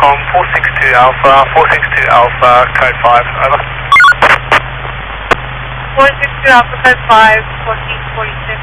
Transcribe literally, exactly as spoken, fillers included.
Tom, four six two Alpha, four six two Alpha, code five, over. four six two Alpha, code five, fourteen forty-six.